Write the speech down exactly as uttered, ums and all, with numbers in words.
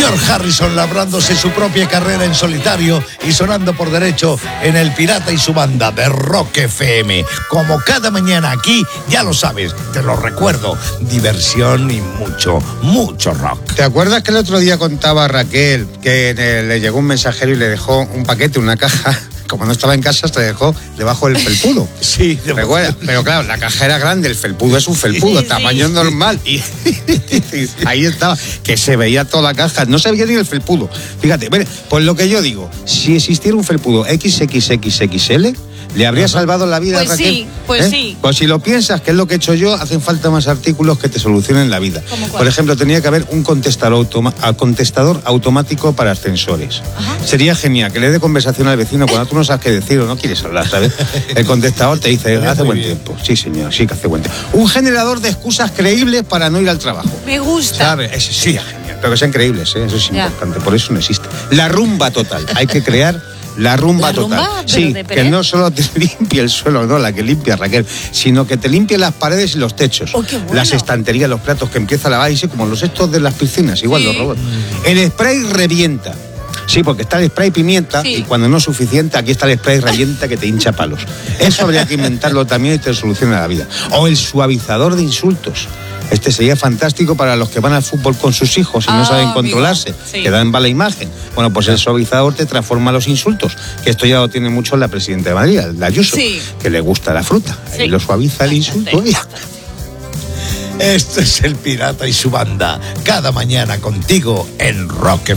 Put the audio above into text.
George Harrison labrándose su propia carrera en solitario y sonando por derecho en El Pirata y su banda de Rock F M. Como cada mañana aquí, ya lo sabes, te lo recuerdo, diversión y mucho, mucho rock. ¿Te acuerdas que el otro día contaba a Raquel que le llegó un mensajero y le dejó un paquete, una caja? Como no estaba en casa, se dejó debajo del felpudo. Sí, de ¿Recuerdas? Pero claro, la caja era grande, el felpudo es un felpudo, sí, tamaño sí. normal. Y, y ahí estaba, que se veía toda la caja, no se veía ni el felpudo. Fíjate, bueno, pues lo que yo digo, si existiera un felpudo equis equis equis equis ele, ¿le habría Ajá. salvado la vida pues a Raquel? Sí, pues ¿Eh? sí. Pues si lo piensas, que es lo que he hecho yo, hacen falta más artículos que te solucionen la vida. Por ejemplo, tenía que haber un contestador, automa- contestador automático para ascensores. Ajá. Sería genial que le dé conversación al vecino cuando tú no sabes qué decir o no quieres hablar, ¿sabes? El contestador te dice, hace buen bien. tiempo. Sí, señor, sí que hace buen tiempo. Un generador de excusas creíbles para no ir al trabajo. Me gusta. ¿Sabes? Ese sí, genial. Pero que sean creíbles, ¿eh? Eso es ya. importante. Por eso no existe. La rumba total. Hay que crear La rumba ¿La total. Rumba? Sí, que no solo te limpie el suelo, no, la que limpia Raquel, sino que te limpie las paredes y los techos. Oh, qué bueno. Las estanterías, los platos, que empieza a lavar, y sí, como los estos de las piscinas, igual sí. los robots. El spray revienta. Sí, porque está el spray pimienta sí. y cuando no es suficiente, aquí está el spray revienta que te hincha palos. Eso habría que inventarlo también y te soluciona la vida. O el suavizador de insultos. Este sería fantástico para los que van al fútbol con sus hijos y ah, no saben controlarse, sí. que dan mala imagen. Bueno, pues el suavizador te transforma los insultos, que esto ya lo tiene mucho la presidenta de Madrid, la Ayuso, sí. que le gusta la fruta. Sí. Ahí lo suaviza el insulto. Sí. Este es El Pirata y su banda, cada mañana contigo en Rock F M.